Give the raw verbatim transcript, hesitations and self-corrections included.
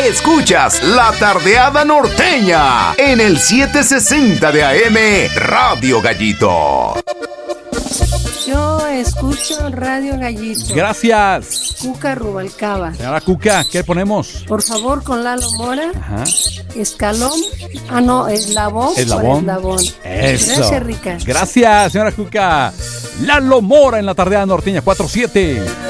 Escuchas La Tardeada Norteña en el setecientos sesenta de A M Radio Gallito. Yo escucho Radio Gallito. Gracias. Cuca Rubalcaba. Señora Cuca, ¿qué ponemos? Por favor, con Lalo Mora. Ajá. Escalón. Ah, no, Eslabón. Eslabón. Eslabón. Eso. Gracias, Rica. Gracias, señora Cuca. Lalo Mora en La Tardeada Norteña, cuatro siete.